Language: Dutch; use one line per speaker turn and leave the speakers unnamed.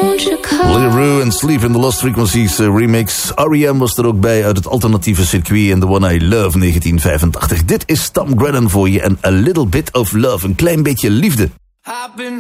Lily en Sleep in the Lost Frequencies remix. R.E.M. was er ook bij uit het alternatieve circuit en The One I Love 1985. Dit is Tom Grennan voor je en A Little Bit of Love, een klein beetje liefde.